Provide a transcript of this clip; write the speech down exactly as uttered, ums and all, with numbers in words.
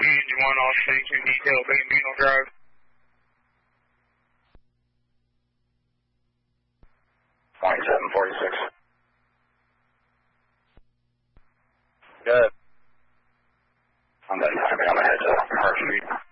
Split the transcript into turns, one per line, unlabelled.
Engine one off station, detail, Bambino Drive.
twenty-seven forty-six.
Good.
I'm going to have a heads up, heart speed.